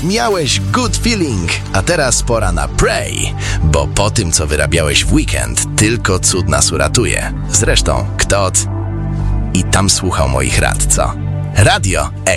Miałeś good feeling, a teraz pora na Pray, bo po tym, co wyrabiałeś w weekend, tylko cud nas uratuje. Zresztą, kto i tam słuchał moich rad, co? Radio